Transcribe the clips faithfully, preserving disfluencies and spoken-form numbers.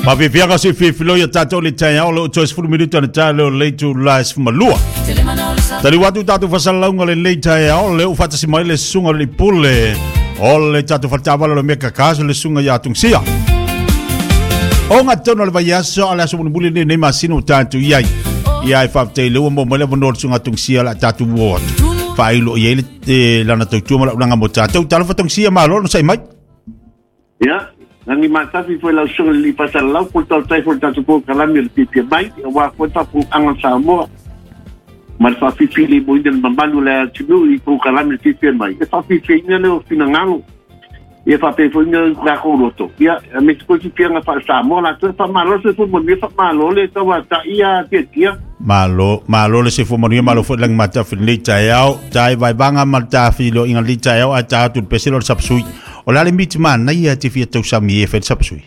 Ma vi viaga si fi filo ya tato le tai au lo choice full minuto na talo le tu lies from malua. Tali watu tatu fasala unga le le tai au le ufata si mai le sunga le pule. O le tatu fatava le meka kaso le sunga ya tungsia. O nga tono le vayaso ala so buli ne ne masino tatu yai. Ia fa te le mo mo le bono sunga tungsia la tatu wot. Fa ilo ye le lana tu mo la mo tatu talo fa tungsia malo no sai mai. Ya. Nangi matafi foi la sunga li pasar la por tal tai for tatu po kalami le pipi mai wa ko tapu anga Samoa. Mas fa fifi li mo den mambalu la tinu i po kalami le pipi mai. E fa fifi ni le finangalo. E fa pe foi ni la koroto. Ya me ko ti pianga fa Samoa la to fa malo se fo mo ni fa malo le to wa ta ia te tia. Malo, malo le se fo mo ni malo fo lang mata fin le tai au, tai vai banga mata filo inga le tai au ata tu peselo sapsui. O la le miti man na ia te fia tau sami e fe sapsui.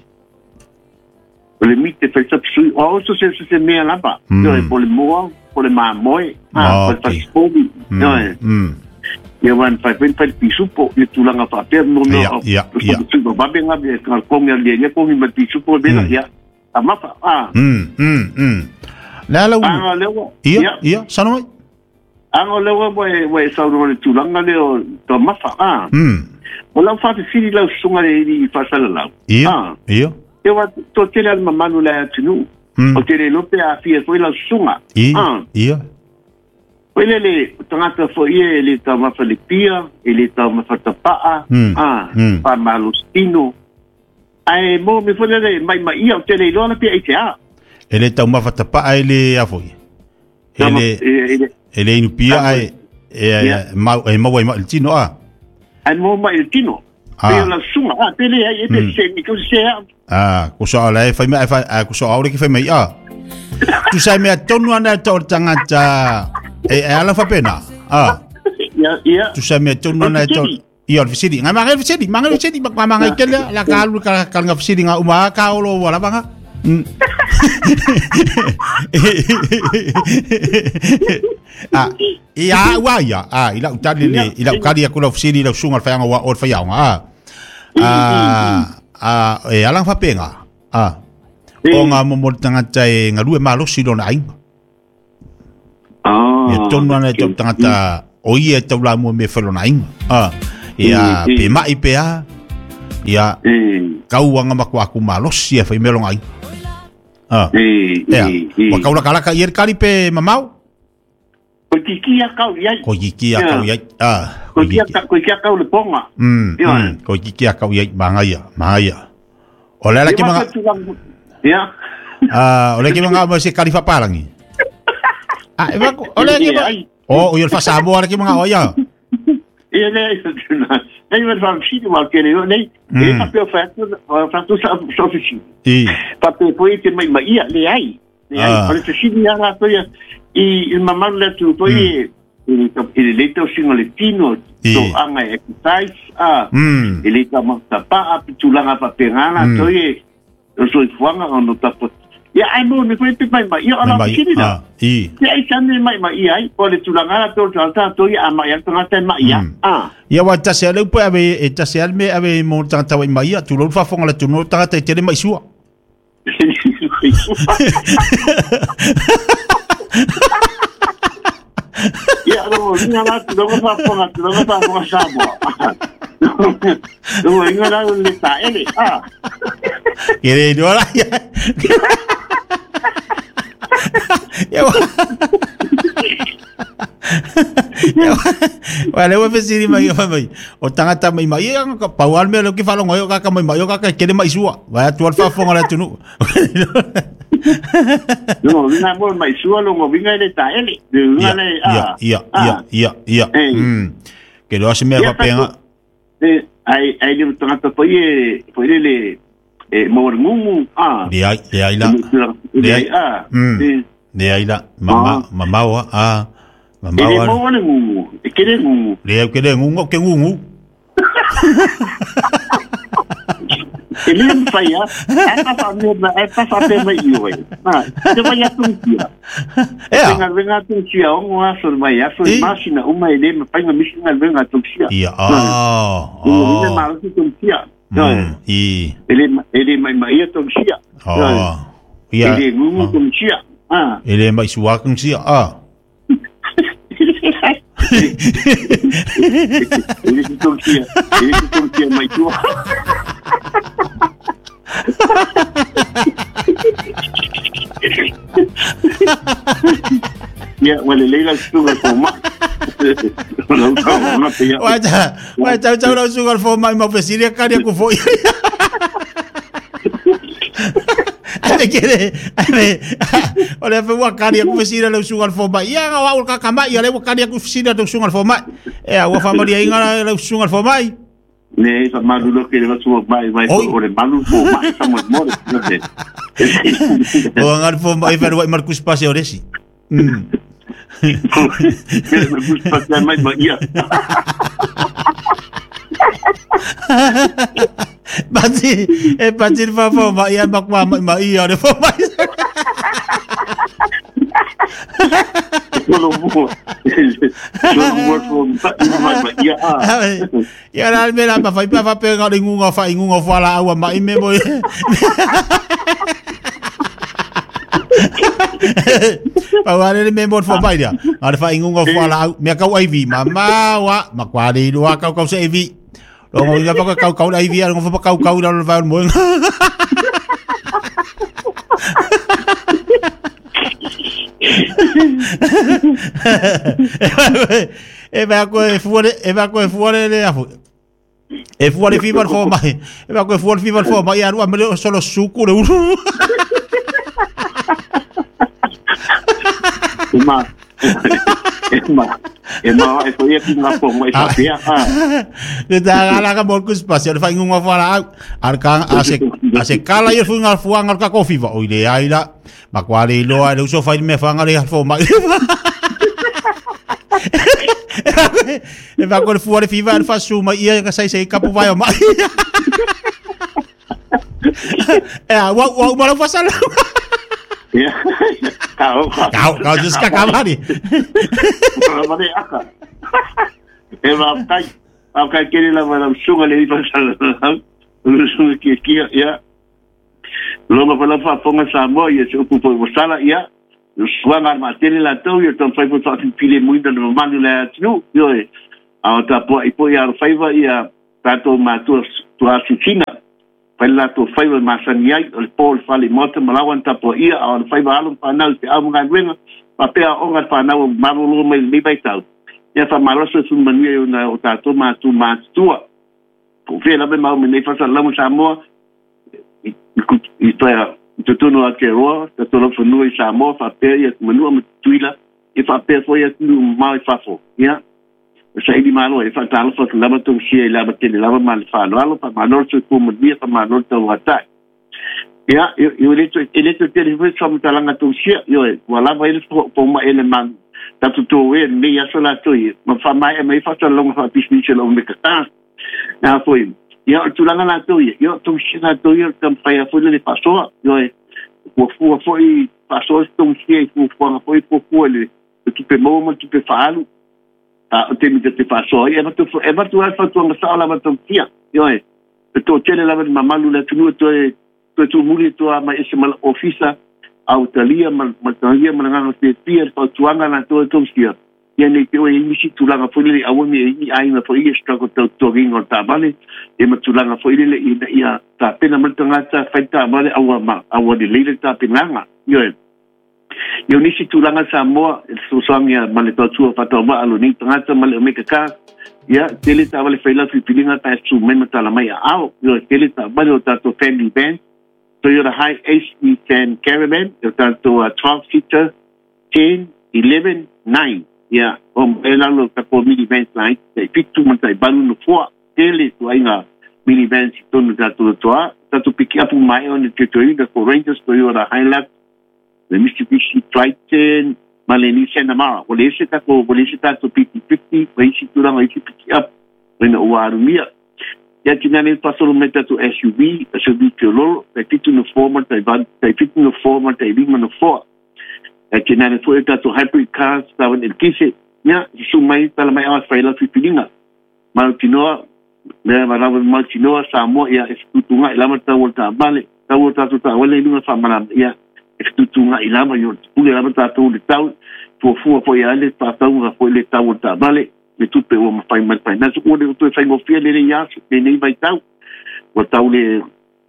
O le miti fe sapsui, o oso se se mea lapa. Yo e pole moa, pole maa moe, ah, pole pasipomi. Yo e. Ia wan fai pen fai pisupo, ia tulanga whapea no no. Ia, ia, ia. Tuba babe nga bia kar kongi alia, ia kongi ma pisupo bena, ia. A mafa, ah. Mm, mm, mm. La la Anga lewa. Ia, ia, sano mai? Anga lewa wae, wae sauro le tulanga leo, to mafa, ah. Mm. O lau fata siri lau sunga le i fasala lau. Ia, ia. E wa to tele al mamanu la tinu. O tele lope a fia foi lau sunga. Ia, ia. Foi le le tangata foi e le ta mafalipia, e le ta mafatapaa, ah, pa malustino. Ai mo me foi le mai mai ia o tele lo na pia i te a. Ele ta mafatapaa ele a foi. Ele ele inu pia ai e ma e ma wa tino a. Ai mo mai tino. Pia la sunga, ah, tele ai e pe se mi ko se a. Ah, ko so ala e fai mai fai ko so aure ki fai mai a. Tu sai me tonu ana to tangata e ala fa pena. Ah. Ya, ya. Tu sai me tonu ana to ia fisidi. Nga mangai fisidi, mangai fisidi mak mangai kele la kalu ka ka nga fisidi nga uma ka lo wala banga. Ah, ia wa ya. Ah, ila utali le, ila ukadi aku la fisidi la sunga fa nga wa or fa ya nga. Ah. Ah, ah, e alang fa penga. Ah. O nga mo tangata e nga lue malo si dona ai. Ah. E tonu ana te tangata o ia te la mo me felo nai. Ah. Ia pe mai pe a. Ia kau anga makwa ku malo si e fa melo ngai. Ah. Eh. Wa kau la kala ka yer kali pe mamau. Ko kiki a kau ia. Ko kiki a kau ia. Ah. Ko kiki a ko kiki a kau le ponga. Mm. Ko kiki a kau ia mangaya, mangaya. Ola la ki manga. Ya. Ah, oleh kita mengapa si kalifa palangi. Ah, emang oleh kita. Oh, uyul fasabo oleh kita mengapa ya? Iya nih, nih bersama sih cuma kira nih, ini tapi faktor faktor sofistik. Tapi poin itu macam iya lehai, lehai. Kalau sini yang apa ya, i mamam lihat tu poin ini ini leto single latino, so angai exercise ah, ini kamu apa apa tulang apa pengana tu ye. So fuanga ono tapot. Ya ai mo me foi pipai mai. Ya ala sini dah. I. Ya ai sane mai mai ai. Pole tulangana to salta to ya ama ya tanga ten mai ya. Ah. Ya wa ta se le po ave ta se alme ave mo tanga ta mai ya tu lo fa fonga la tu no tanga te tele mai sua. Ya no, ni ala tu lo fa fonga tu lo fa fonga sabo. No, inga la le ta ele. Ah. Kira dua lah ya. Ya. Ya. Wala wa fesiri mai mai. O tangata mai mai yang ka pawal me lo ki falo ngoyo ka ka mai mai ka ka kele mai sua. Wa tu alfa fonga la tunu. No, na mo mai sua lo ngo vinga le ta ele. Vinga le ah. Iya, iya, iya, iya. Hmm. Que lo hace me va pena. Eh, ai ai le tangata foi foi le eh morngumu ah dia dia ila dia ah dia ila mama mama wa ah mama wa ele morngumu e kere ngumu dia kere ngumu ke ngumu ele não sai ah essa família essa família eu ah você vai a Turquia é venga venga a Turquia um aso mai aso máquina uma ele me pai me mexer venga a Turquia ia ah oh ele mal a Turquia I. Ele ele mai mai to sia. Oh. Ia. Ele ngungu to sia. Ah. Ele mai suwa kung sia. Ah. Ele to sia. Ele to sia mai tu. Ya, wala leila sugar for ma. Wacha, wacha wacha sugar for ma ma oficina kari ku foi. Ade kere, ade. Olha foi wa kari ku oficina lo sugar for ma. Ya nga wa ka kama ya le wa kari ku oficina lo sugar for ma. E a wa família inga lo sugar for ma. Ne, sa malu lo que le va a subir vai vai por el malu por mai estamos more. O ngar for ma ifer wa Marcus Pase oresi. Mm. Marcus Pase mai ba ia. Pati, eh pati fa for ma ia bak ma ma ia de for ma. Solo buo. Solo buo for ma ba ia. Ya la me la pa fa pa fa pe ga ngunga fa ngunga fa la awa ma ime mo. Pa wale le member for pai dia. Ada fa ngunga fa la me ka I V mama wa makwari do ka ka se I V. Lo ngo ga pa ka ka I V ngo fa ka ka la va mo. E va ko e fuore e va ko e fuore le afu e fuore fibar fo mai e va ko e fuore fibar fo mai aru amele solo suku le uru ma ma e ma e foi aqui na fo mai sa pia ah de ta ala ka bol kus pas ya fa ngunga fala ar ka ase ase kala yo funga fuanga ka kofi va o ile aila ma kwale lo a lo so fa me fa ngale fo mai e va con fuori fiva fa su ma ia ka sai sai kapu vai ma e a wa wa ma fa sala ya kau kau kau just ka kamari mane aka e va kai aka kiri la va su ngale fa sala su ki ki ya lo ma fa fa fonga sa mo ia su pu pu sala ya suanga matele la tau yo ton fai po fa pile muito no mando la tnu yo e a ta po i po ya faiva ia tato matur tu asicina pela to faiva masania el pol fale moto malawan ta po ia a faiva alum pa nau te amu ngan wenga pa pe a onga pa nau maru lo me mi bai tau ya fa maroso sun mania yo na o tato matu matua ko fe la be mau me nei fa sa lamu sa mo i i to ya tu tu no ke ro te to lo funu i sa mo fa pe ya manu am tuila e fa pe fo ya tu mai fa fo ya sa i di malo e fa talo fa la ma tu si e la ma te la ma fa no alo pa ma no tu ku mo dia pa ma no tu wata ya yo le tu ele tu te le fa mo talanga tu si yo e wala va ele po ma ele man ta tu tu e me ya so la tu ma fa mai e me fa ta lo fa pisni se lo me ka ta na foi ya tu langa na tu yo tu si na tu yo tam fa ya foi le paso yo e o fu foi paso tu si e fu foi po po le tu pe mo mo tu pe falo a o te mi te paso e ma tu e ma tu fa tu ma sala ma tu tia yo e tu tele la ma malu la tu tu tu tu muri tu ma ese mal ofisa au talia ma ma talia ma nga te pier fa tu anga na tu tu sia ye ne te o e mi si tu langa foi le a mi e ai na foi e struggle to to ringo ta bale e ma tu langa foi le i ia ta pena ma tanga ta fa ta bale au ma au de le ta penanga yo e yo ni si tu langa sa mo so songa ma le to tu fa to ma alo ni tanga ta ma le me ka ya tele ta bale fa la fi pilinga ta su me ta la mai au yo tele ta bale ta to family band so yo the high H D ten caravan yo ta to a twelve seater ten eleven nine ya om elalo ka ko mini van line te pitu mo tai balu no fo tele tu ainga mini van si tonu ta to to ta to pick up mai on the to ida ko Rangers to yo the highlight the Mitsubishi Triton maleni senamara o le se ta ko o le se ta to fifty fifty vai si tu la mai si pick up when o arumia ya tinane pasolo meta to S U V S U V kilo te pitu no forma te van te pitu no forma te bima no fo e que nada foi tanto hybrid cars estavam em quinze ya su mai pela mai as faila fipilinga mas que no le mara ma chinoa Samoa ia estutunga ila mata volta vale ta volta ta wale lunga fa mara ia estutunga ila ma yo pule la mata to le tau fo fo fo ia le ta tau ga fo le tau volta vale le tupe o ma fai mal fai na so le to fai mo fia le ia le nei vai tau o tau le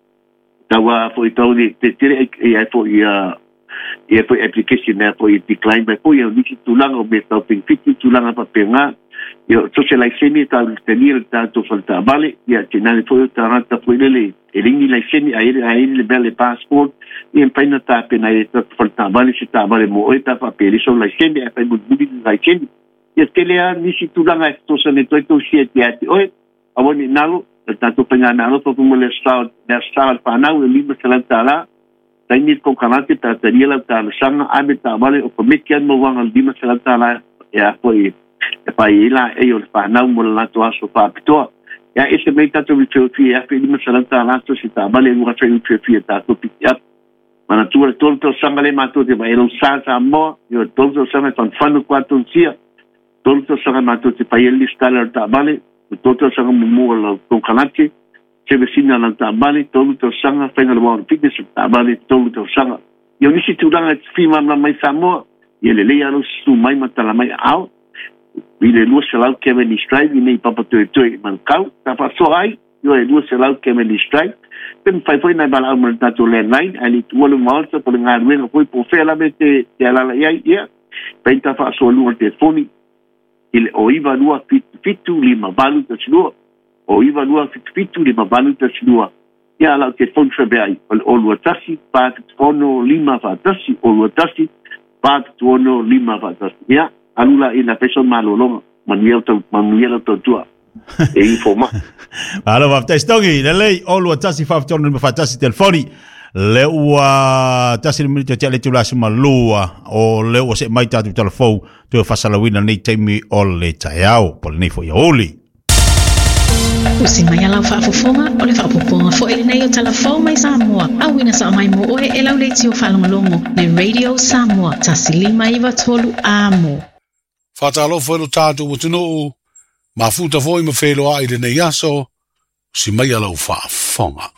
tawa fo tau le te tire e ai fo ia ia fo application na fo decline by fo ia ni tulanga o me tau ping fiti tulanga pa penga yo socializing ta tenir ta to falta vale ya tinale foi ta rata foi le elingi la seni a ele a ele le belle passport e en paina ta pena e ta falta vale si ta vale mo eta pa peli so la seni a pa budi la seni e che le ha ni si tu langa to se ne to to siete ati oi avoni nalo ta to penga nalo to como le sta le sta pa na o li se la ta la ta ni con canate ta ta ni la ta sanga a me ta vale o ko me kian mo wanga li se la ta la ya foi e pai ila e o fa na mo la to aso pa pito ya ese me tato vi fio fi ya fi di masalanta la to si ta vale mo fa fi fi ta to pia mana tu le tolto sangale ma to de ba elo sa sa mo yo tolto sangale ton fanu quattro sia tolto sangale ma to ti pai el installer ta vale tolto sangale mo mo la con canati se vecina la ta vale tolto sangale fa ngalo mo fitness ta vale tolto sangale yo ni si tu danga fi ma mai sa mo ye le le ya no su mai mata la mai au Vile lua se lau ke meni strike ni papa tu tu man kau ta fa so ai yo e lua se lau ke meni strike pen fai foi na bala mo ta to landline ali tu lo mal so por ngar wen foi po fe la mete ya la ya ya pen ta fa so lua telefoni il o iva lua fit fitu lima balu ta lua o iva lua fit fitu lima balu ta lua ya la telefon fe bai o lua tasi pa ono lima fa tasi o lua tasi pa ono lima fa tasi ya alula ina peso malolonga manuel to manuel to tua e informa alo va testongi le lei olu tasi fa torno me fa tasi telefoni le ua tasi mi te tele tu la malua o le o se mai tatu telefon tu fa salawina nei temi o le taiao por nei fo ioli usi mai ala fa fofonga o le fa poponga fo ele nei o telefon mai Samoa au ina sa mai mo o e lau le tio fa longo le radio Samoa tasi lima iwa tolu amo Fatalo foi lo tato o tino ma futa foi ma felo ai de neaso si mai ala fa fonga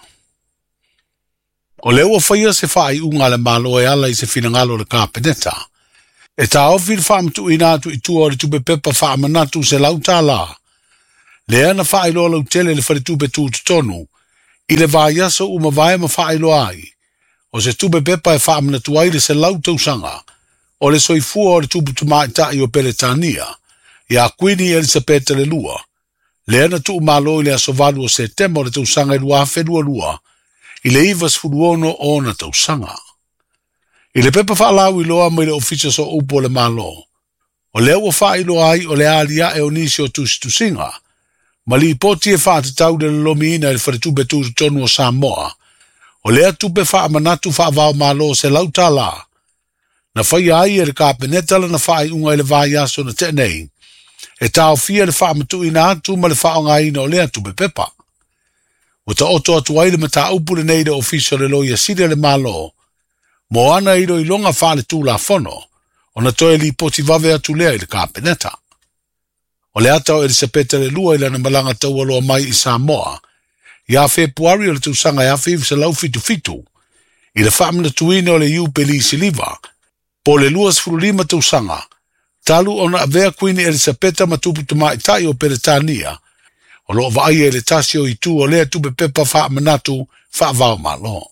o le o faia se fai unga le malo e ala i se finangalo le kapeneta e ta ofir fam tu ina tu tu o tu be pepa fa manatu se lautala le ana fai lo lo tele le fare tu be tu tonu i le vai aso uma vai ma fai lo ai o se tu be pepa e fa manatu ai le se lauto sanga o le soifua o le tupu tumaita i o Peretania, i a Queen Elizabeth le lua. Le ana tu malo i le asovalu o setema o le tausanga i lua whenua lua, i le ivas furuono o na tausanga. I le pepa whaalau i loa mai le officials o upo le malo. O le ua wha i loa ai o le alia e o nisi o tustusinga, ma li poti e wha atatau le lomi ina i le wharetube tu tonu o Samoa, o le atupe wha amanatu wha avao malo se lautala, na fai ai e le kapeneta la na fai unga i le vai aso na tenei. E tau fia le wha matu ina atu ma le wha o ngai ina o le atu be pepa. O ta oto atu ai le mata upu le nei le ofisio le loia sire le malo. Mo ana iro i longa wha le tū la fono, o na toe li poti vave atu lea i le kapeneta. O le ata o Elisabeta le lua i la na malanga tau aloa mai i Samoa, i a Februari o le tūsanga i a fiv se lau fitu fitu, i le wha mna tuine o le iu peli siliva, po le luas fululima tausanga, talu ona avea Queen Elisabeta matupu tuma itai o Peretania, o lo vai e le tasi o itu o lea tupe pepa wha manatu wha vau malo.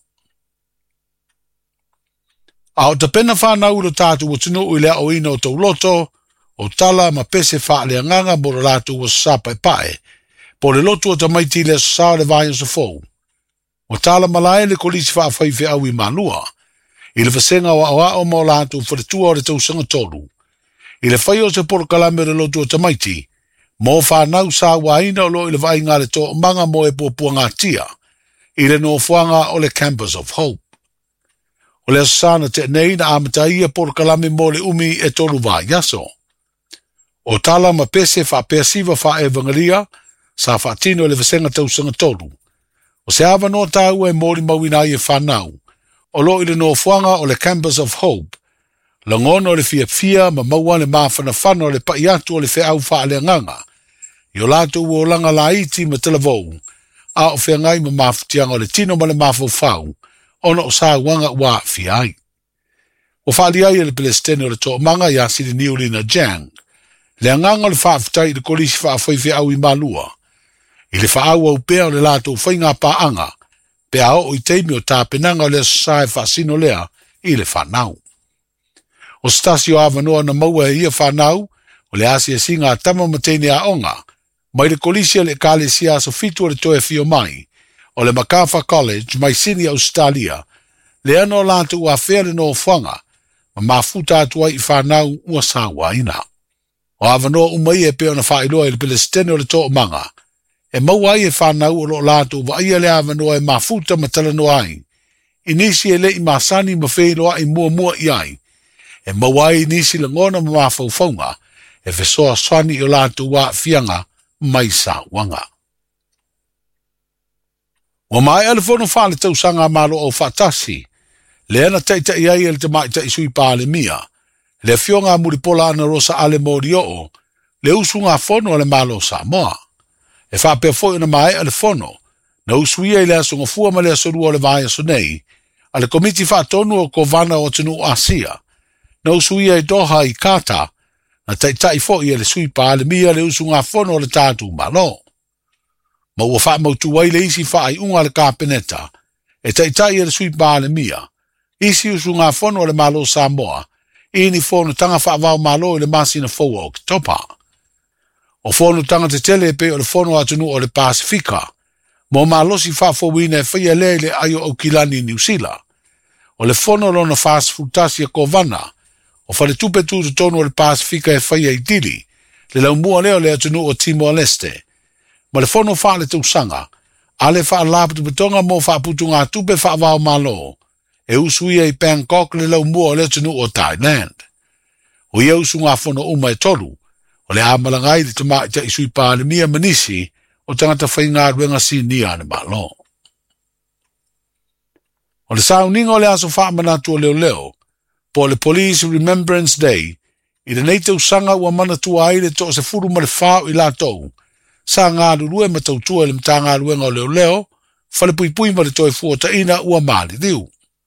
A o ta pena wha nau lo tātu o tino ui lea o ina o tau loto, o tala ma pese wha lea nganga mo lo lātu o sapa e pae, po le loto o ta maiti le sa le vai o sa fou. O tala malae le kolisi wha whaife au i malua, i le fasenga o awa o mo lātu whare tua o le tausanga tolu. I le whai o se poro kalame le lotu o tamaiti, mo whanau sa waina o lo i le vai ngā le tō manga mo e pōpua ngā tia, i le no fuanga o le Campus of Hope. O le asana te nei na amatai e poro kalame mo le umi e tolu wā yaso. O tala ma pese wha persiva wha evangelia, sa wha tino le fasenga tausanga tolu. O se awa no tau e mori mawina i e whanau, o lo i le no fuanga o le Campus of Hope, la ngono o le fia fia ma maua le mawhana whana o le pai atu o le whea au wha ale nganga, I o lātou o langa la iti ma telavou, a o whea ngai ma mawhitianga o le tino ma le mawhau ona o sā wanga wā whiai. O whaali ai le Palestine o le tō manga i asiri Niulina Jang, le anganga le whaafitai le kolisi whaafaiwhi au I malua, I le whaau au pēa o le lātou whainga pāanga, pēa o I teimi o tāpenanga o le sae whaasino lea I le whanau. O stasio avanoa na maua e ia whanau, o le asi e singa tama matene a onga, mai le kolisia le kālesia so fitu o le toe fio mai, o le Macarthur College, mai sini Australia, le ano lātou a whele no whanga, ma mafuta atua I whanau ua sāwa ina. O avanoa umai e peo na whailoa I le Palestine o le tō manga, e maua ai e whanau o lo lātou wa ia le avanoa e mafuta matalano ai, inisi e le I masani ma whailoa I mua mua I ai, e maua ai inisi le ngona ma mawhauwhaunga, e whesoa swani o lātou wa fianga mai sa wanga. Wa mai elefono whale tau sanga malo o whatasi, le ana teita I ai ele te mai te isui pāle mia, le fionga muripola ana rosa ale mori o, le usunga fono ale malo sa moa. E whapea foi na mai elefono, na usuia I le asunga fua ma le asurua o le vaya sonei, ale komiti whaatonu o kovana o tunu Asia, na usuia I doha I kata, na teita I foi ele sui pāle mia le usunga fono o le tātu malo. Ma ua wha mautu wai le isi wha ai unga le kāpeneta, e teitai e le sui pāle mia, isi usu ngā whono le malo Samoa, I ni whono tanga wha wau malo I le masina foua o ki topa. O whono tanga te tele pe o le whono atunu o le Pasifika, mo malosi wha fowina e whaia le le ayo o kilani New Zealand. O le whono lona fast futasi a kovana, o whale tupe tu te tono o le Pasifika e whaia I dili, le lau mua leo le atunu o Timor-Leste. Ma le whono wha le tausanga, a le wha laputu betonga mo wha putu ngā tupe wha wau malo, e usuia I Bangkok le lau mua le tunu o Thailand. O ia usu ngā whono uma e tolu, o le amalangai le tama I te isui pāle mia manisi o tangata whainga ruenga si nia ane malo. O le sauninga o le aso wha manatu o leo leo, po le Police Remembrance Day, I le nei tausanga ua manatua ai le to se furu ma le whao I la tou, sa ngā lulue ma tautua le mta ngā luenga o leo leo, whale pui pui ma le toi fuota ina ua maali diu.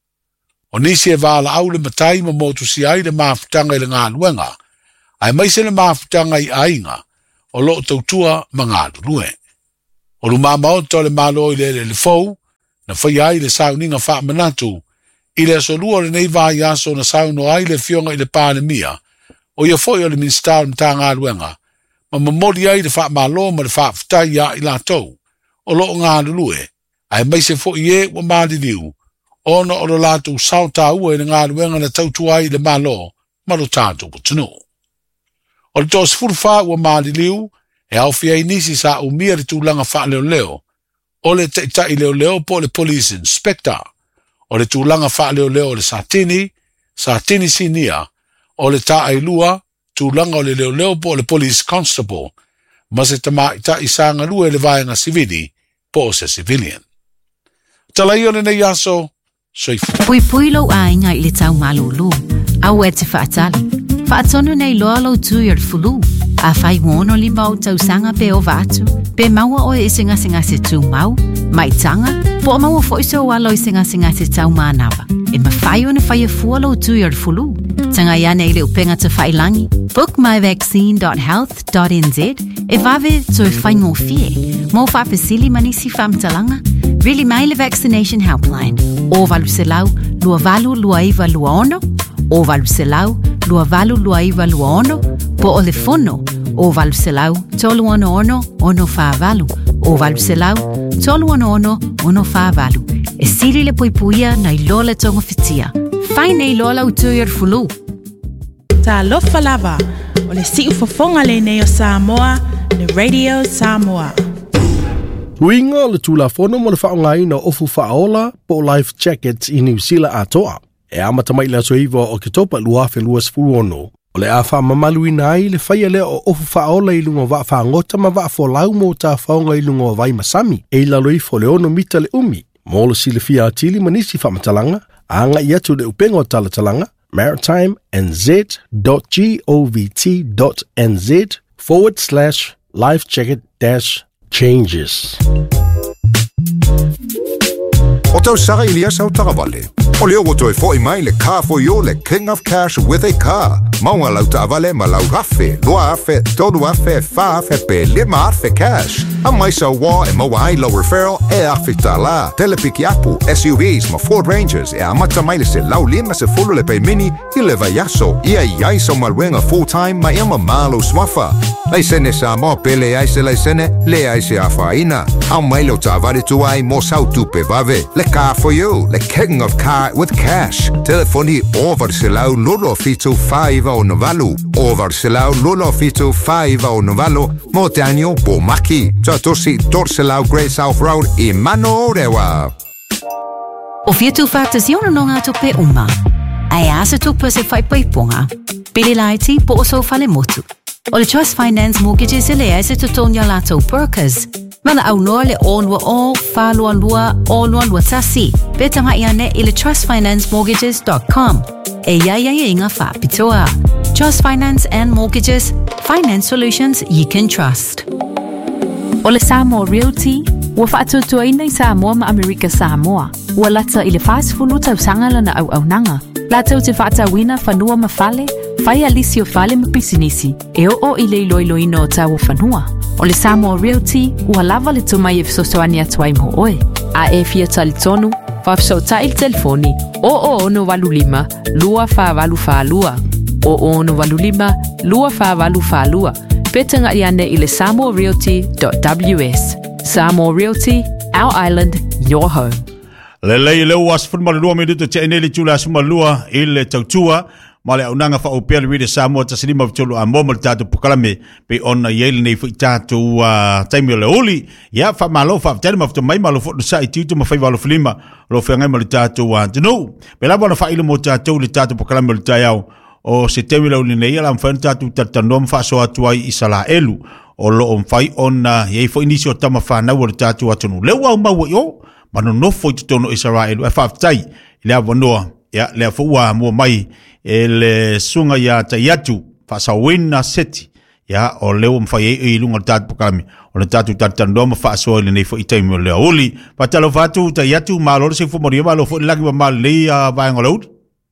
O nisi e wala au le matai ma motu si ai le maafutanga I le ngā luenga, ai maise le maafutanga I ainga, o lo tautua ma ngā lulue. O luma maoto le malo I le le le fau, na whai ai le sauninga wha manatu, I le asolua le nei vai aso na sauno ai le fionga I le pāne mia, o ia foi o le minstau mta ngā luenga, ma mamori ai le wha malo ma le wha futai ia I la tau, o lo ngā lulue, ai maise fo I e wa maali liu, ona o lo lātou sauta ua I le ngā luenga na tautu ai le malo, ma lo tātou putunu. O le tos furu wha ua maali liu, e au fia I nisi sa umia le tūlanga wha leo leo, o le teitai leo leo po le police inspector, o le tūlanga wha leo leo le satini, satini sinia, o le ta ailua, tūlanga o le leo leo po le police constable, ma se tama ita isanga lue le vaenga civili po se civilian. Talai o le nei aso, soifu. Pui pui lo ainga I le tau malulu, au e te whaatali. Whaatonu nei loa lo tui ar fulu, a whai wono li mau tau sanga pe o vatu, pe maua o e singa singa se tū mau, mai tanga, po maua foiso walo I singa singa se tau manawa, e ma whai o na whai e fua lo tui ar fulu, tanga ia nei leo penga te whai langi, book my vaccine dot health dot n z, e vave tui whai ngō fie, mo wha pesili manisi whamtalanga, really maile vaccination helpline, o valu se lau, lua valu lua iwa lua ono, o valu se lau, lua valu lua iwa lua ono, po o le fono, o valu se lau, tolu ono ono, ono wha valu, o valu se lau, tolu ono ono, ono wha valu, e siri le puipuia na I lola tonga fitia, whai nei lola utui ar fulu. Ta lofa lava, o le si ufafonga le nei o Samoa, le Radio Samoa. Tuinga le tula fono mo le whaongai na ofu whaola po life jackets I New Zealand atoa. E amata mai le aso iwa o ke topa luafe luas furu ono. O le a wha mamalu ina ai le whaia lea o ofu whaola I lungo wa whaangota ma wa wholau mo ta whaonga I lungo vai masami. E laloi fo le ono mita le umi. Mo le sile fia atili manisi whamatalanga. Anga I atu le upengo talatalanga. maritime n z dot govt dot n z forward slash life jacket dash changes. O tau sara Elias au taravale. O leo o toi fo i mai le car for you le king of cash with a car. Maunga lau taravale ma lau rafe, loa afe, todo afe, fa afe pe lima afe cash. A mai sa wa e maua ai low referral e afe ta la. Telepiki apu, S U Vs ma Ford Rangers e amata mai le se lau lima se fulu le pe mini i le vaiaso. Ia iai so malwenga full time ma ima malo swafa. Lai sene sa mo pele ai se lai sene, le ai se afa ina. A mai lo taravale tu ai mo sau tupe vave. Le car for you, le king of car with cash. Telefoni over se lau lolo fitu five o novalu. Over se lau lolo fitu five o novalu. Mo te anio po maki. Tua tosi torse lau Grey South Road i mano orewa. O fiatu whātasiona no ngā tupe uma. Ai asa tupe se whaipoiponga. Pili laiti po oso whale motu. O le Trust Finance Mortgages e le ese tutonia lato Perkers. Mana au noa le onwa o, whalua lua, o lua lua tasi. Betanga iane i le trust finance mortgages dot com. E ia ia inga whapitoa. Trust Finance and Mortgages, finance solutions you can trust. O le Samoa Realty, ua whaatutua ina i Samoa ma Amerika Samoa. Ua lata i le whaasifulu tau sangala na au au nanga. Latau te whaatawina whanua ma whale, whai alisi o whale ma pisinisi. E o o i le iloilo ino o tau o whanua. O le Samoa Realty, ua lava le tumai e fisosoani atuai mo oe. A e fia tali tonu, whafsota il telefoni, o o ono walu lima, lua wha walu wha lua. O o ono walu lima, lua wha walu wha lua. Petanga iane i le samoa realty dot w s. Samoa Realty, our island, your home. Le lei le was fun malua me dito che neli tula suma lua ile tautua male unanga fa opel wi de Samoa taslima tulu a momal tatu pokalame pe on yele nei fu tatu a taimi le oli ya fa malo fa tel ma mai malo fo sa itu ma fa valo flima lo fa ngai mal tatu wa no pe la bona fa ile mo tatu le tatu pokalame le tayao o se temi le oli nei la fa tatu tatanom fa so atuai isala elu o lo on fai on ye fo inisio tama fa na wo tatu atunu le wa ma wo yo mano no foi tono Israel e fa tai le avonoa ya le fua mo mai ele sunga ya tayatu fa sawina seti ya o le um fai e lunga tat pokami o le tatu tatando ma fa so le nei foi tai mo le oli pa talo fatu tayatu ma lo se fu mo riba lo fu lagi ma le va ngolod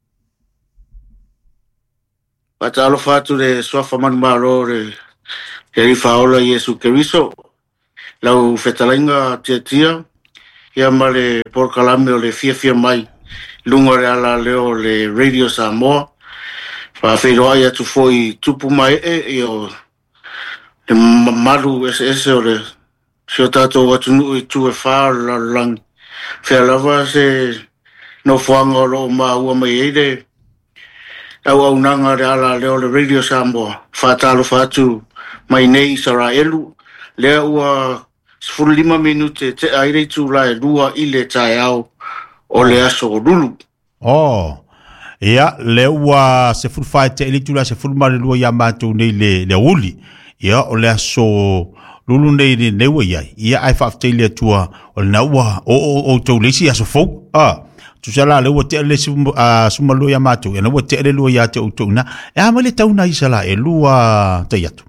pa talo fatu le sofa man ma lo re ke fa ola Yesu Kristo la fetalinga tia ia male por calame o le fia fia mai lunga re ala leo le Radio Samoa fa fero ai atu foi tupu mai e e o le malu ese ese o le se o tato watu nu i tu e wha la lang fea lava se no fuanga lo ma ua mai eide au au nanga re ala leo le Radio Samoa fa talo fa atu mai nei Israelu lea ua sifuru lima minute te aire tu la e lua ile tae au o le aso o lulu. Oh, ia le ua sifuru fai te ili tu la sifuru mare lua ia mātou nei le, le uli. Ia o le aso lulu nei le neua iai. Ia ai whaafteile atua o le naua o o o tau leisi aso fau. Ah, tu sala le ua te ele suma lua ia mātou. Ia na ua te ele lua ia te o tau na. E ama le tau na isala e lua te iatu.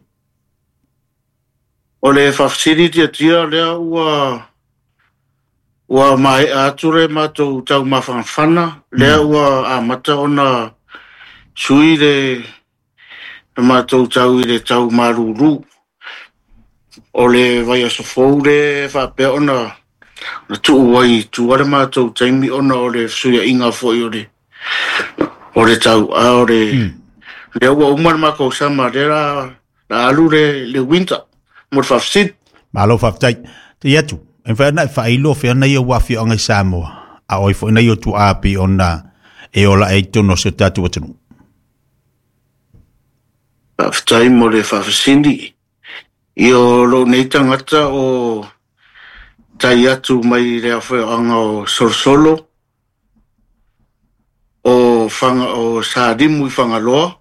O le whafsiri tia tia lea ua ua mai ature matou tau mawhanwhana lea ua a mata ona sui le matou tau i le tau maruru o le vai asofou le whapea ona na tuu wai tuare matou taimi ona o le suia inga foi o le o le tau a o le lea ua umar mako sama lea la alu le le winter mo fafsit malo faftai te yatu en fa na fa ilo fe na yo wa fi on Samoa a oi fo na yo tu api ona e ola e tono se tatu watu faftai mo le fafsindi io lo nei tangata o tai atu mai le fa anga o sorsolo o fanga o sadimu fanga lo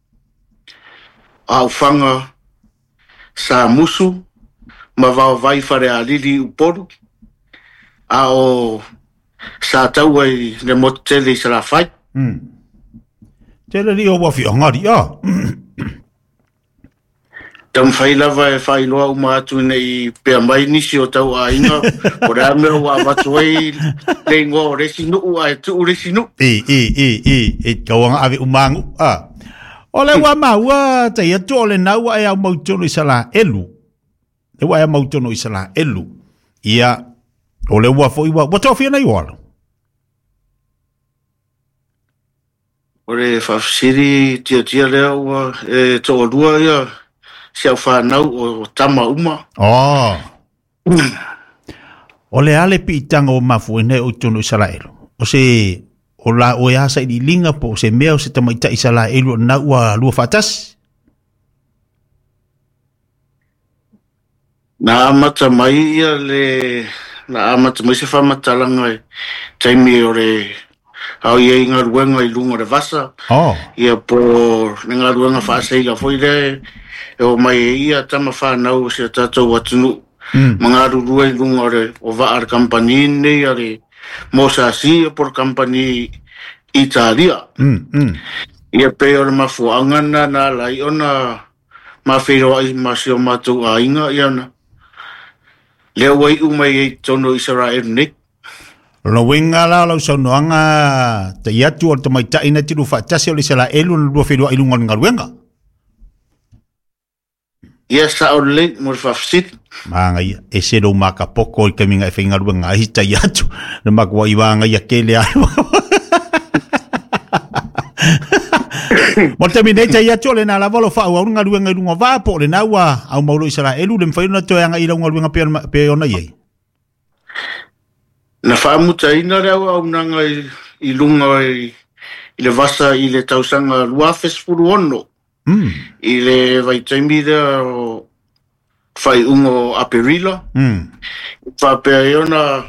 au fanga sa musu ma va vai fare a lili uporu a o sa tau ai le motele se la fai mm tele li o wa fi ngari a tam fai lava e fai loa uma atu nei pea mai nisi o tau a inga o rea mea wa watuai le ngō resi nu ua e tu resi nu i i i i i kawanga ave umangu a o le wa maua te ia tu o le nau e au mautono i sala elu e wa e mautono i sala elu ia o le ua fo i wa watofia na iwala o le whafsiri tia tia lea ua e to o lua ia siau whanau o tama uma. Oh. O le ale pi itanga o mafuene o tono Israelo. O se, o la o ea sa i linga po se mea o se tamaita Israelo na ua lua fatas? Na amata mai ia le, na amata mai se whamatalanga e taimi o le au ia inga ruenga i lunga re vasa. Oh. Ia po inga ruenga whaaseiga foi le, e o mai ia tama whanau se tatou atunu. Mm. Mga rurua i lunga re o vaar kampani nei are mo sa si por kampani Italia. Mm, mm. Ia pe o le mafuangana na lai ona mawhiro ai masio matu a inga ia na. Leo wai umai e tono Israel nik. Lo winga la lo sonoanga te iatu o te maita ina tiru whaatasi o le sala elu na lua whirua ilunga o ngaruenga. Ia sa o le mo le whafsit. Maanga ia, e se rau maka poko i kaminga e whainga ruenga ahi ta iatu. Na makua iwanga ia kele ahi. Mo te mine ta iatu o le na lava lo wha ua unga ruenga ilunga vaa po le na ua au maulo i sala elu le mwhaina toeanga ila unga ruenga pe ona iei. Na whaamuta ina reo au nanga i, i lunga i, i le vasa i le tausanga luafes furu ono. Mm. I le vaitaimi rea o whai ungo aperila. Mm. Whapea i ona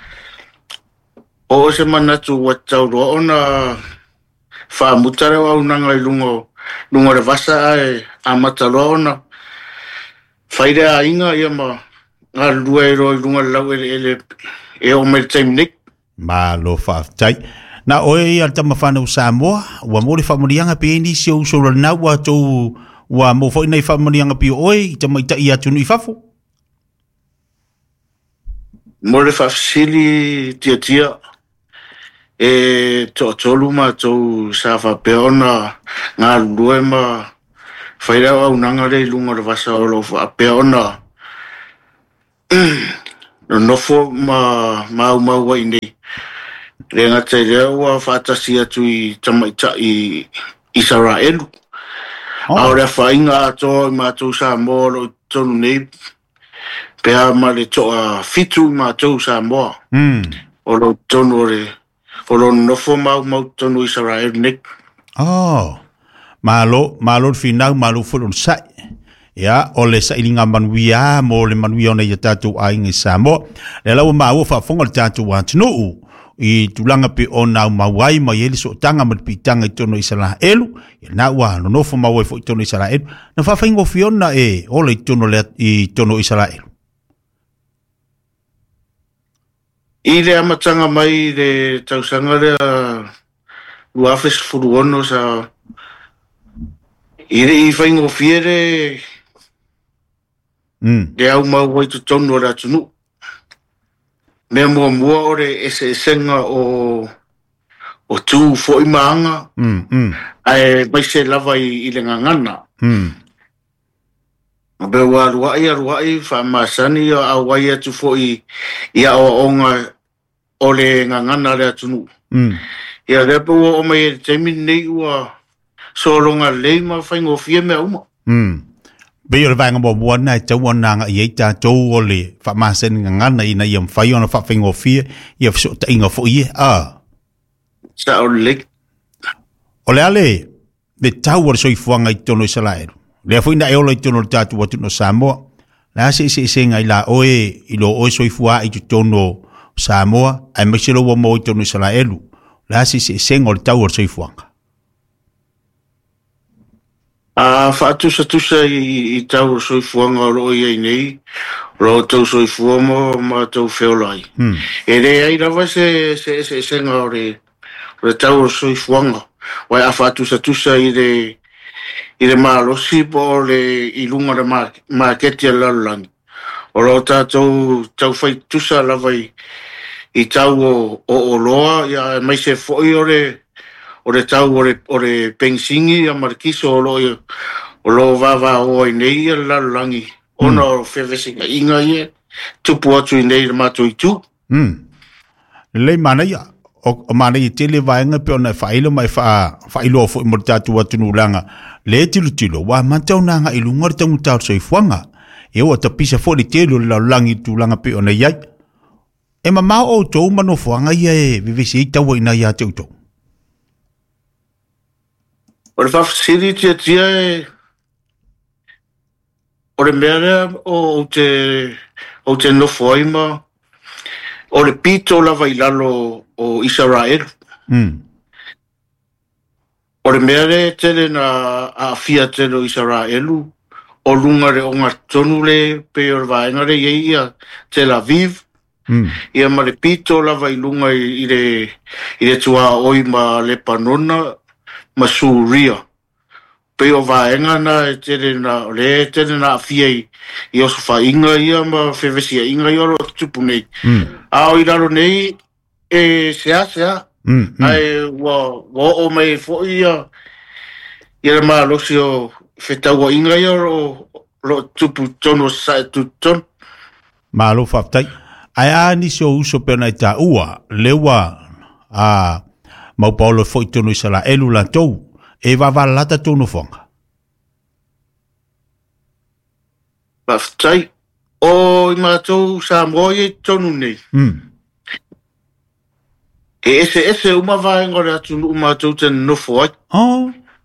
o se manatu watauro ona whaamuta reo au nanga i lunga, lunga le vasa e amataloa ona. Whai rea inga ia ma ngā lua e roi lunga lau ele ele e o me taim nik. Ma lo whaftai. Na oe i al tama whanau Samoa, ua mōre whamurianga pe ni si o sora na ua tau ua mō whai nei whamurianga pe oe i tamaita i atunu i whafo. Mōre whafsili tia tia e to tolu ma tau sa whapeona ngā lue ma whairau au nangare lunga re vasa o lo whapeona. No nofo ma mau mau wai nei. Re ngata i reo wa whaatasi atu i tamaita i Israelu. Oh. Aore whainga ato i mātou sa mōro tonu nei. Pea ma le toa fitu i mātou sa mōa. Mm. O lo tonu re. O lo nofo mau mau tonu Israelu nei. Oh. Malo, malo finau, malo fulun sai. Ya, ole sa ilinga manuia mo le manuia ona ia tātou a ingi Samoa. Le lau maa ua whaafonga le tātou a tinu i tulanga pe ona au mawai ma yeli so tanga ma pi tanga i tono Israelu. I na ua no nofo mawai fo i tono Israelu. Na whawhaingo fiona e ole i tono, le, i tono Israelu. I le amatanga mai le tausanga rea luafes furuono sa i le i whaingo fiere Mm. Le au mau wai tu tonu ora tunu. Mea mua mua ore ese esenga o o tu fo i maanga. Mm, mm. Ai mai se lava i, i le ngangana. Mm. Be wa ruai a ruai wha masani a wai atu fo i i a o onga o le ngangana le atunu. Mm. Ia repo o mai e teimi nei ua soronga leima whaingo fie mea uma. Mm. Be yo vanga mo bona e tau ona i eita tau o le whamasen ngana i na i am whai ona whawhingo fie i a fso ta inga fo i e a. Sa o le. O le ale, le tau o le soifuanga i tono Israelu. Le a fuina e ola i tono le tatu watu no Samoa. Le ase ise ise ngai la oe i lo oe soifua i tu tono Samoa ai masilo wa mo i tono Israelu. Le ase ise ise ngai le tau o le soifuanga. A whaatusa tusa i, i tau soifuanga o roi ei nei, ro tau soifuama ma tau whiolai. Hmm. E re ai rawa se, se, se, se ngā re, re tau soifuanga. Wai a whaatusa tusa i re, i le malosi po le i lunga le maketi a lalulangi. O lo tātou tau whai tusa lava i, i tau o, o, o loa, ia mai se fwoi o le, o le tau o le, o le pensingi a marikiso o lo, o lo vava o i nei a lalulangi. Ona o whewesinga inga ia, tupu atu i nei le mato i tu. Mm. Le mana ia, o mana i tele vaenga pe ona whailo mai wha, whailo o fwoi mo tātu atu nulanga. Le tilo tilo, wa mantau nanga i lunga le tangu tau sa i fuanga. E o ta pisa fo le telo la langi tu langa pe ona yai. E ma mau o tau mano fuanga ia e vivisi i tawa ina ia te uto. O le whawhasiri tia tia e o le mea o te o te nofo aima o le pito lava i lalo o Israel. Mm. O le mea tele na a fia telo Israelu o lunga re o ngatonu le pe o vaenga re ia Tel Aviv. Mm. Ia ma le pito lava i lunga i le, i le tua oi ma le panona ma Suria. Pe o vaenga na e tere na le tere na fia i, i oso fa inga ia ma fevesia inga i oro tupu nei. Mm. A o i raro nei e sea sea. Mm. Mm. Ai wa, wa o mai fo ia i le maa losi o whetau inga ia o lo tupu tono sa tu ton. Malo whaftai. Ai a nisi o uso pena i ta ua, lewa a mau paulo fo i tono i sala elu la tou, e wavalata tono fonga. Whaftai, o i mātou sa moe i tonu nei. Mm. E ese ese uma vaenga re atu umātou tena nofo ai. Oh.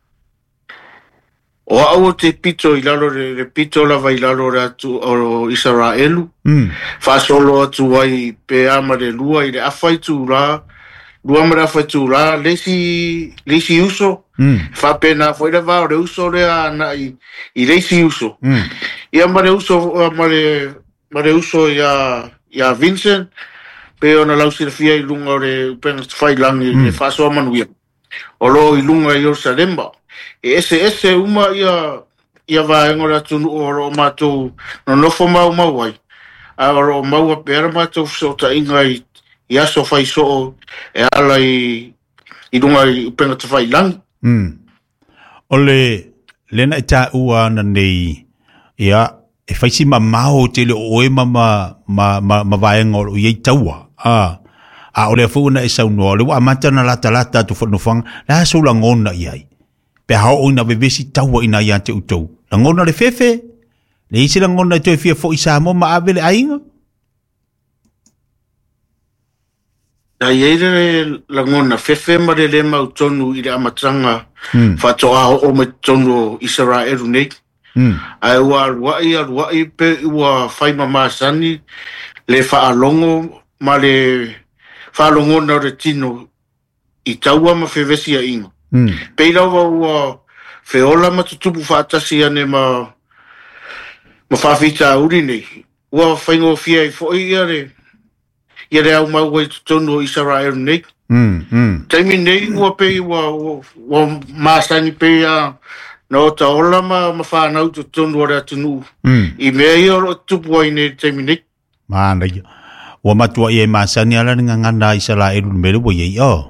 O au te pito i lalo re, re pito lava i lalo re atu o Israelu. Mm. Whasolo atu ai pe amare lua i le awhai tu la, lua mara awhai tu la, lesi, lesi uso. Mm. Whapena whaira vau re uso re ana i, i lesi uso. Mm. Ia mare uso, mare, mare uso ia, ia Vincent, pe ona lausi le fia i lunga o le upenga whai langi mm. le whasoa manuia. O lo i lunga i Jerusalema. E ese ese uma ia ia vaenga ratu o ro mātou no nofo mau mau ai. A ro mau a pera mātou so ta inga i, i aso whai so e ala i, i runga i upenga te whai langi. Mm. O le lena i tā ua na nei ia e whaisi ma mao te le oe ma ma, ma, ma, ma vaenga o iei taua. Ah. A o le fuuna e saunua, le wa amata na lata lata tu whanufanga, la so la ngona iai. Pe hao o ina bebesi taua ina ia te utou. La ngona le fefe, le isi la ngona toi fia fo isa mo ma avele ainga. Na yeire la ngona fefe ma le le mau tonu i le amatanga mm. whatoa o me tonu Israelu nei. Mm. Ai ua ruai a ruai pe ua whaima maasani le whaalongo ma le whaalongo na re tino i taua ma fevesia inga. Mm. Peira wa feola matutupu whaatasi ane ma ma whawhita uri nei. Ua whaingo fia i fo i are i are au mau wai tutonu o Israel nei. Mm, mm. Taimi nei ua pei ua ua maasani pei a na o ta ola ma ma whanau tutonu o rea tunu. Mm. I mea i oro tupu ai nei taimi nei. Maana ia. Ua matua i e maasani ala nga ngana Israel mele wa iei o.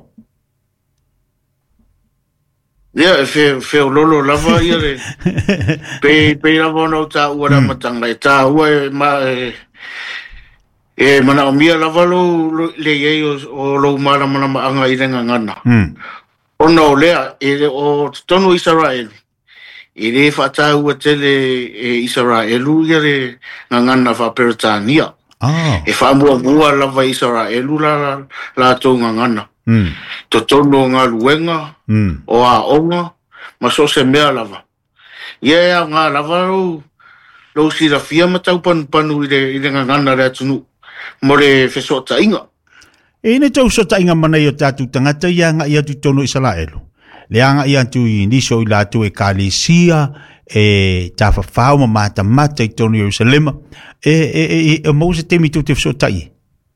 Ia, e fe, fe o lolo lava ia le. Pe, pe lava no ta ua ra matanga. E ta ua e ma, e, e mana o mia lava lo le iei o, o lo mara mana maanga i renga ngana. Mm. O no lea, e le o tonu Israel. E le whata ua tele e Israelu ia le ngana wha Peritania. Oh. E wha mua mua lava Israelu la, la tō ngana. Mm. To tono ngā luenga, mm. o a onga, ma so se mea lava. Ia ea ngā lava lo, lo si la fia matau panu panu i le, i le ngangana rea tunu, mo le whesota inga. E ne tau sota inga mana i o tātu tangata i anga i atu tono Israelu. Le anga i atu i niso i lātu e kālesia, e tā whawhau ma mata mata i tono Jerusalema, e, e, e, e mo se temi tu te whesota i.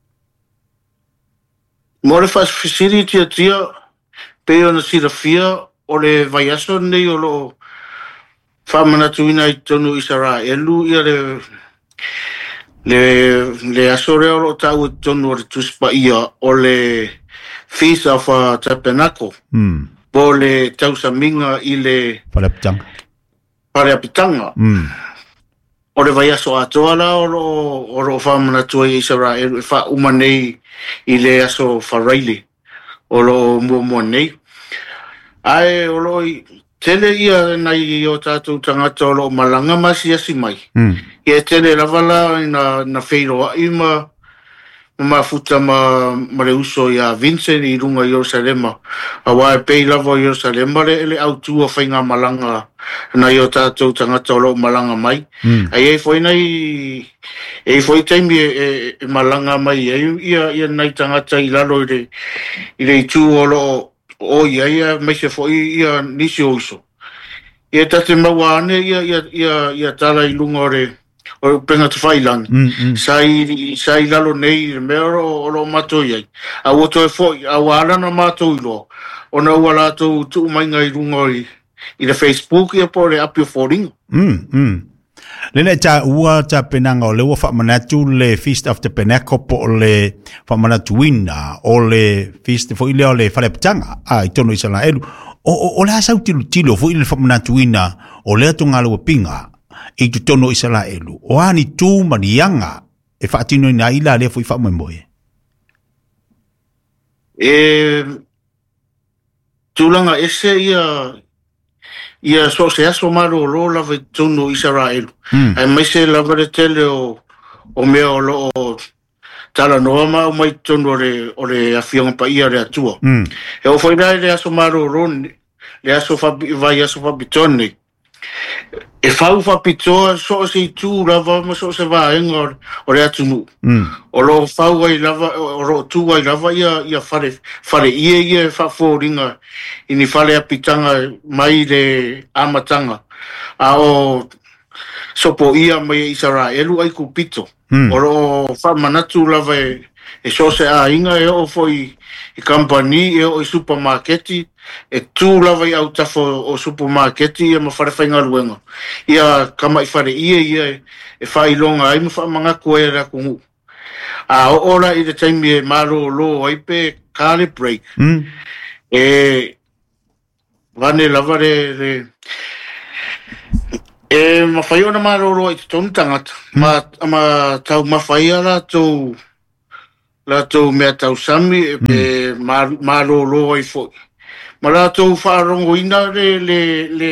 Mo le fas fisiri tia tia, pe ona sira fia, o le vaiaso nei o lo, whamanatuina i tonu Israelu ia le le le asore o tau i tonu o le tuspa ia o le Feast of uh, Tabernacle. Mm. Po le tausaminga i le Pareapitanga. Pareapitanga. Mm. O le vai aso atoa la o o o whamanatua i Israel e wha umanei i le aso whareili o lo mua mua nei. Ai o lo i tele ia nei o tātou tangata o lo malanga masi asi mai. Mm. Ia tele lavala na, na wheiroa i ma ma futa ma ma le uso ia Vincent i runga i Jerusalema. A wae pei lava i Jerusalema le ele autua whainga malanga na i o tātou tangata o lo malanga mai. Mm. Ai e foi nei e foi taimi e, e malanga mai e ia ia nei tangata i lalo i le i le tu o lo o ia ia mai se foi ia nisi o iso. Ia tate maua ane ia ia ia ia tala i lunga o le o penga te whailang. Mm, mm. Sai, sai lalo nei, mea o lo mato iai. A woto e fwoi, a wala na mato i lo. O na ua lato tu mainga i runga i, i le Facebook ia po le apio whoringa. Mm, mm. Lene ta ua ta penanga o le ua whamanatu le Feast of the Tabernacle po le whamanatuina o le Feast fo ile o le Whalepitanga a i tono Israelu. O, o, o le asau tilo tilo fo ile whamanatuina o le atunga le pinga i tu tono Israelu. O ani tū manianga e whaatino ina ila le fo i whamoemoe. E tūlanga ese ia ia so se aso maro lo lava i tono Israelu. Mm. Ai mai se lava le tele o o mea o lo o tala noa ma o mai tono le o le awhionga pa ia le atua. Mm. E o whainai le aso maro lo le aso whabi, vai aso whabitone. E whau whapitoa so se i tū lava ma so se vāenga o le atunu. Mm. O lo whau ai lava, o lo tū ai lava ia, ia whare, whare ia ia e whawhoringa i ni whare apitanga mai le amatanga. A o sopo ia mai Israelu ai kupito. Mm. O lo whamanatu lava e, e so se a inga e o foi i company e o i supermarketi e tū lava i au tafo o supermarketi e ma whare whainga ruenga. Ia kama i whare ia ia e whai longa ai ma wha manga koe ra kungu. A o ora i te taimi e maro lo ai pe kare break. Mm. E vane lava re, re e ma whai ona maro lo ai te tonu tangata. Mm. Ma, ma tau ma whai ala tau la tau mea tau sami e pe mm. maro lo ai fo. Ma la tau whaarongo ina le le le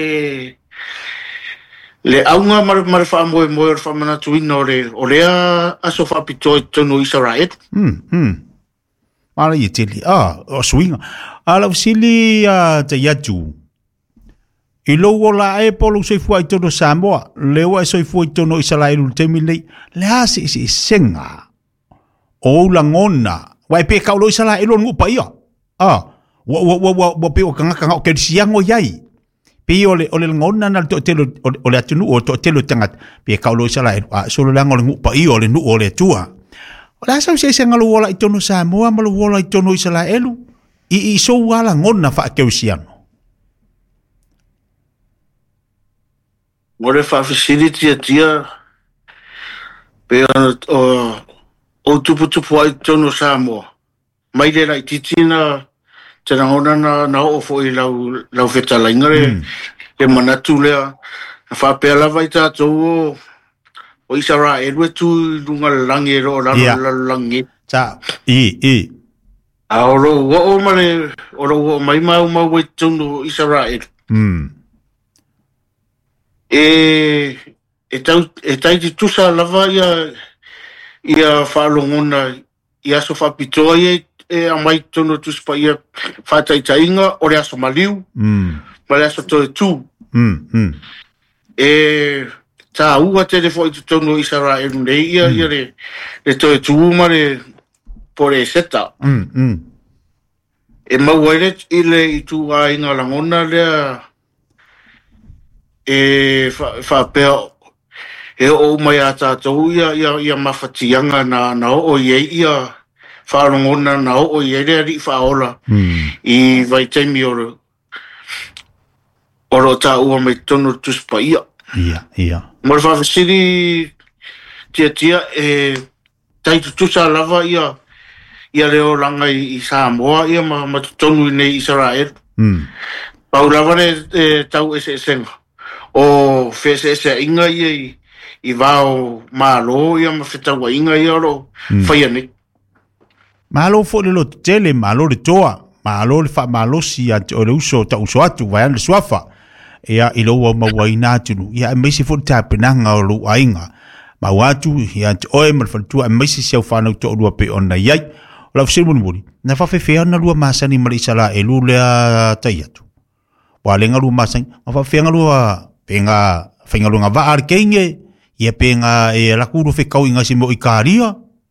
le aunga mar mar fa moe moe fa manatu ina o le o le aso fa pito tonu Israel. Mm, mm. Mara i tili. Ah, o swinga. Ala usili a te yatu. I lo wola e polo soi fuai tono Samoa. Lewa e soi fuai tono Israel te milei. Le hasi si senga. O langona. Wai pe kaulo Israel o ngupa ia. Ah. Wa wa wa wa pe o kanga kanga o ke siango yai. Pe ole ole ngona na to telo ole atunu o to telo tangat pe kaulo Israel a solo lango ngu pa i ole nu ole tua. Ola sa se se ngalo wala itono Samoa malo wala itono Israel i i so wala ngona fa ke siano. More fa facility tia pe o o tupu tupu ai tono Samoa. Mai le lai titina tena ona na na o fo i lau lau fetala ingare mm. e manatu lea na whapea lava i tātou o Israel e tu lunga langi ro la yeah. langi ta i i a oro wo o mare oro wo mai mau mau we tunu Israel mm. e e tau e tai ti tusa lava ia ia whalongona ia so whapitoa ia e a mai tono tu spa ia fatai tainga o le aso maliu mm ma le aso to tu mm mm e ta ua te le foi tono Israel nei ia ia le le to tu ma le por e seta mm mm e ma wele ile i tu a inga langona le e fa fa pe e o mai ata to ia ia ia mafatianga na na o ia ia whaarongona na o i ere ri whaola mm. i vai taimi ora. oro ta ua mai tono tuspa ia. Ia, ia. Mora whawhisiri tia tia e taitu tusa lava ia ia leo langa i Samoa ia ma matutonu nei Israel. Mm. Pau lava ne e, tau ese esenga. O fese ese inga ia i, i vao malo ia ma whetaua inga ia ro mm. whaia nei. Malo fo le lo tele, malo le toa, malo le fa malo si at o le uso ta uso atu vai le swafa. Ia i lo wa mawaina tunu. Ia mai se fo ta penanga o lo ainga. Ma watu ia oe mal fa tu mai se se fa no to lo pe ona yai. La fse mun muri. Na fa fe fe na lo masani mari sala e lu le taiatu. Wa le ngalu masani, ma fa fe ngalu penga fenga lu nga va arkenge. Ia penga e la kuru fe kau inga simo ikaria.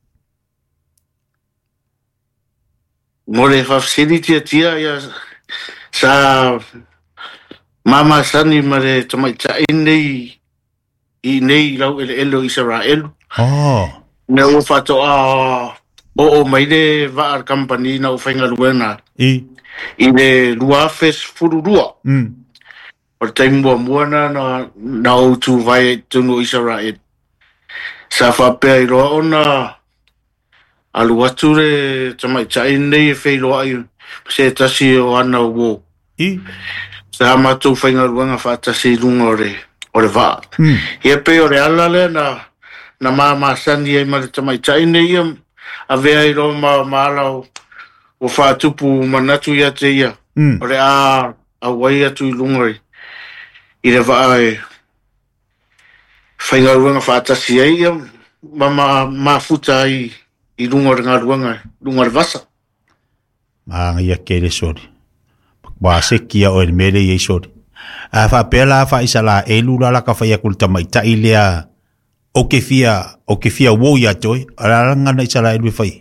Mole whawhisiri tia tia ia sa mama sani mare tamai ta nei i nei lau ele elo Israel. Oh. Na ua whatoa o o maile vaar company na o whainga luena. I. I le luafes fururua. Mm. O taimua muana na na o tu vai tunu Israel. Sa whapea i roa ona alu atu re tamai tai nei e whairoa ai se tasi o ana o wo. I. Sa matou whainga luanga whaatasi runga o re, o re vaa. Mm. Ia pe o re alale na na maa maa sani ai mare tamai tai nei ia a vea i roa maa maala o o whaatupu manatu ia te ia. Mm. O re a a wai atu i lunga i. I re vaa e whainga luanga whaatasi ai ia ma ma ma futa ai i lunga o ngā ruanga, lunga o vasa. Maa ia kere sori. Wa se kia o mele ye sori. A fa pela fa isala e lula la ka fa ya kulta mai ta ilea o ke fia o ke fia wo ya toi ala nga na isala e lu fai.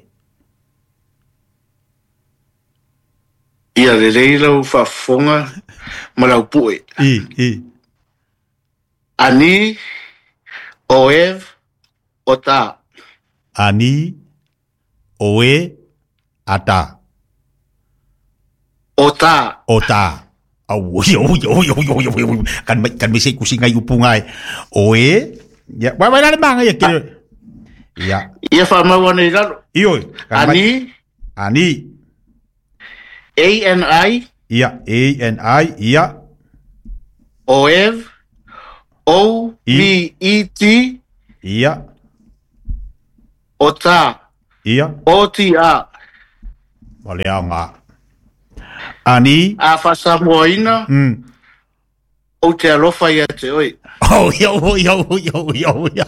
Ia le leila u fa fonga malau pue. I i. Ani o ev o ta. Ani oe ata. Ota. Ota. Au yo yo yo yo yo kan kan me se kusinga yu pungai. Oe ya wa wa le manga ya ke. Ya. Ia fa ma wana ira. Io. Ani Ani. A N I. Ya A N I ya. Oev O V E T. Ya. Ota. Ia. O T A. Wale nga. Ani. A fasa moina. Mm. O te alofa ia te oi. Oh, yo, yo, yo, yo, yo.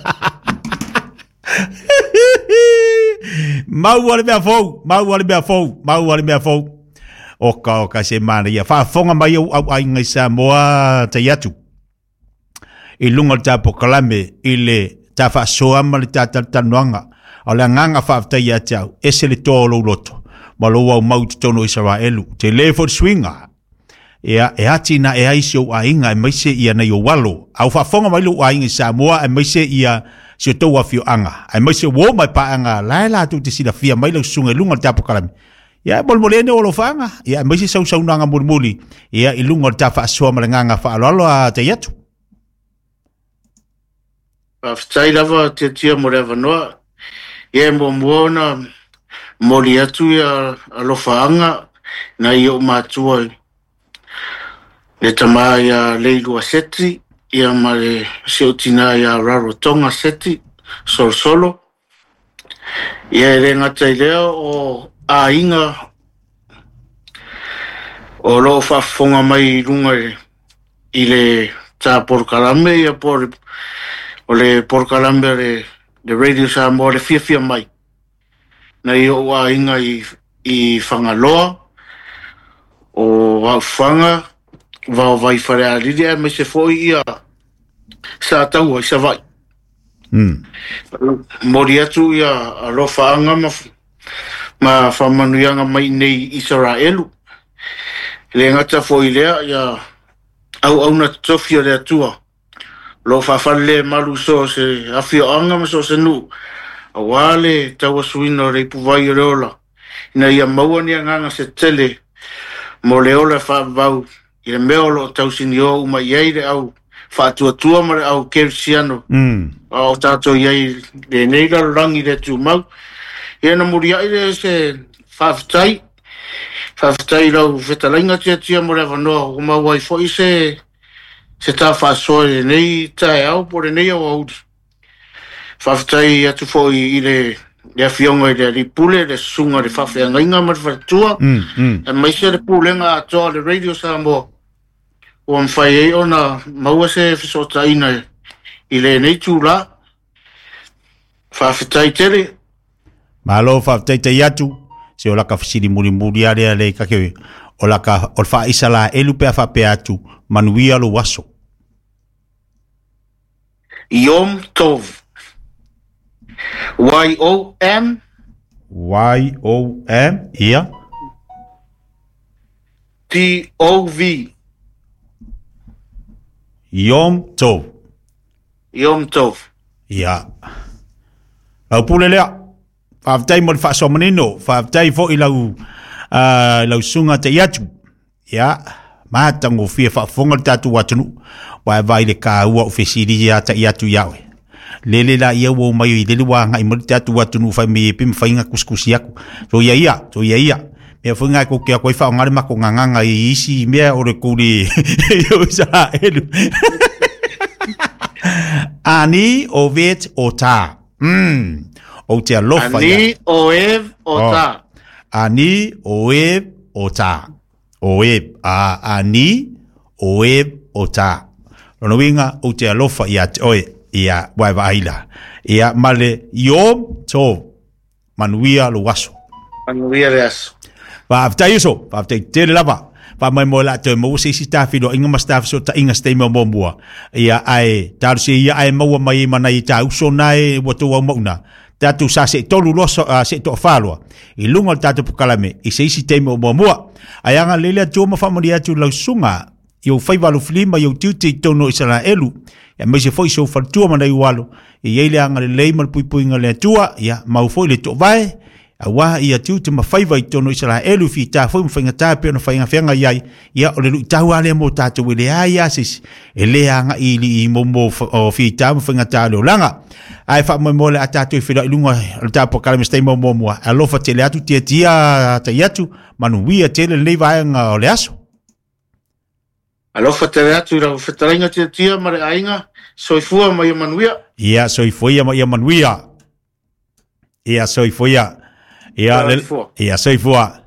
Mau wale mea fau. Mau wale mea fau. Mau wale mea fau. Oka, oka se mana ia. Whaafonga mai au au ai ngai Samoa te yatu. I lunga tapo kalame. I le ta whaasoa mali ta tanuanga. O le nganga whaaftai a tau, ese le tōlo loto, ma lo au mau te tono Israelu, te lefo swinga, ea e ati na e aisi o a inga e maise ia nei o walo, au whaafonga mai lo a inga i Samoa e maise ia si o tau a fio anga, e maise wo mai pa anga, lae la tu te sida fia mai lau sunga lunga te apo kalami, ia mol molene o lo whaanga, ia e maise sau sau nanga mulimuli, ia i lunga te afa asoa ma le nganga whaaloalo a te yatu. Whaftai lava te tia mo rewa noa, ia mo muona mori atu ia alofaanga na i o mātua le tama ia leilua seti ia ma le seotina ia rarotonga seti solo solo ia e rengata i lea o a inga o loo whafonga mai runga i le tā porkalame ia por o le porkalame le le radio sa mo le fia fia mai na i o a inga i i whangaloa o wau whanga wau vai whare a liria me se foi ia sa tau i sa vai mm. mori atu ia a lo whaanga ma ma whamanuianga mai nei Israelu le ngata foi lea ia au au na tofia le atua lo whawhale malu so se awhio anga ma so se nu a wale tawa suino rei puwai reola ina ia maua ni anganga se tele mo le ola whavau i le mea o lo tausini o uma iei le au whātua-tua ma le au kerisiano. Mm. O tātou iei le nei rangi le tu mau. Ia na muri ai le se whawhitai. Whawhitai lau whetalainga tia tia mo le wanoa. O mau ai fo i se se tā whāsoa le nei tae au po le nei au audi. Whawhitai atu fo i le le afionga i le ripule, le sunga le whawhianga inga ma le whatua. Mm, mm. E mai se le pulenga atoa le radio Samoa. O mwhai e ona maua se fisota ina i le nei tūla. Whawhitai tere. Malo whawhitai te atu. Se o laka whisiri muri muri area le kakewe. O laka o wha isa la elu pea whapea atu. Manuia lo waso. Yom Tov. Y O M. Y O M. Ia. T O V. Yom Tov. Yom Tov. Ia. Lau pule lea. Whawhitai mo le whaaso manino. Whawhitai fo i lau, uh, lau sunga te iatu. Ia. Mātango fia whaafonga le tātu watunu. Wai vai le kā ua o whesiri ia ta iatu iawe. Lele la ia wo mai i lele wa ngai mo le tātu watunu whai me pim whainga kuskusi aku. So ia ia. So ia ia. Mea whainga ko kia koe whao ngare mako nganganga i isi mea ore kuri. Yo sa elu. Ani o vet o tā. Mm. O te alofa ia. Ani o ev o tā. Ani o ev o tā. O ev. A ani o ev o tā. Rono winga o te alofa ia te oe. Ia waiwa aila. Ia male Yom Tov. Manuia lo waso. Manuia le aso. Whaafitai iso. Whaafitai tere lava. Wha mai mo la te mo se si stafi lo inga ma stafi so ta inga stei mo mo mua. Ia ai. Taru se ia ai maua mai mana i ta uso nai watu au mauna. Tatu sa se tolu loso uh, se to falua. I lunga tatu pukalame. I se isi te mo mo mua. Ai anga lele atu ma whamari atu lau sunga. Iau whaiwalu flima iau tiuti tono isana elu. Ia mai se foi so faltua mana i walo. I eile anga le leima le pui nga le atua. Ia mau foi le to vai. A waha ia tiuti ma whaiwa i tono isana elu fi ta foi mwhainga tāpea na whainga whianga iai. Ia o le lu tau ale mo tātou ele ai asis. E le anga ili i momo o fi ta mwhainga tā leo langa. Ai wha mai mole a tātou i whira i lunga le tāpua kalame stei mo mo mua. A lofa te le atu tia tia ta iatu. Manu wia te le leiva anga o le aso. Alofa te atu i rau whetarainga tia tia mare ainga. Soifua mai manuia. Ia soifua mai manuia. Ia soifua. Ia le, ia soifua.